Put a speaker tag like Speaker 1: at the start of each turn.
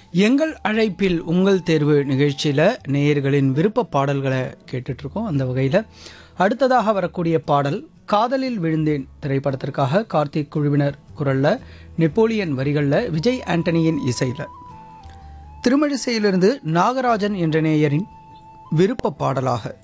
Speaker 1: எங்கள் அழைப்பில் உங்கள் தேர்வு நிகழ்ச்சியில் நேயர்களின் விருப்ப பாடல்களை கேட்டுட்ருக்கோம். அந்த வகையில் அடுத்ததாக வரக்கூடிய பாடல் காதலில் விழுந்தேன் திரைப்படத்திற்காக கார்த்திக் குழுவினர் குரலில் நெப்போலியன் வரிகளில் விஜய் ஆண்டனியின் இசையில் திருமழிசையிலிருந்து நாகராஜன் என்ற நேயரின் விருப்ப பாடலாக